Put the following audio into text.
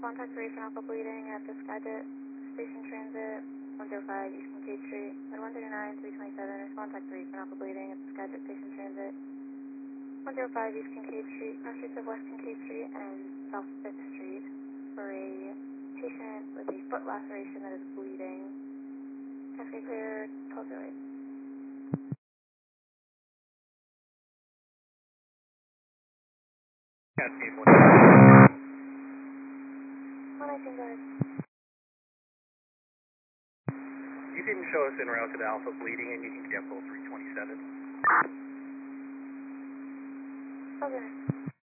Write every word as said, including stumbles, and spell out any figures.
Contact three for alpha bleeding at the Skyjet Station Transit, one zero five East Kincaid Street, at one thirty-nine, three twenty-seven. Contact three for alpha bleeding at the Skyjet Station Transit, one zero five East Kincaid Street, cross streets of West Kincaid Street and South fifth Street for a patient with a foot laceration that is bleeding. Cascade clear, twelve oh eight. Cascade one. one nineteen, go ahead. You can show us en route to the Alpha bleeding and you can cancel three twenty-seven. Okay.